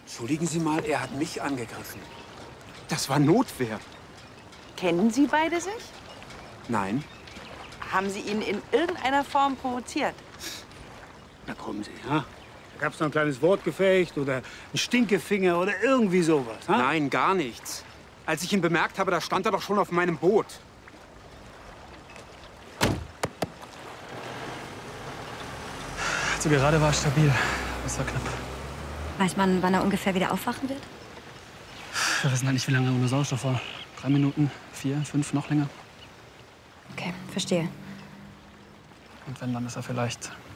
Entschuldigen Sie mal, er hat mich angegriffen. Das war Notwehr. Kennen Sie beide sich? Nein. Haben Sie ihn in irgendeiner Form provoziert? Na kommen Sie, ja? Da gab's noch ein kleines Wortgefecht oder ein Stinkefinger oder irgendwie sowas, ha? Nein, gar nichts. Als ich ihn bemerkt habe, da stand er doch schon auf meinem Boot. Also gerade war es stabil. Das war knapp. Weiß man, wann er ungefähr wieder aufwachen wird? Wir wissen halt nicht, wie lange er ohne Sauerstoff war. 3 Minuten, 4, 5, noch länger. Okay, verstehe. Und wenn, dann ist er vielleicht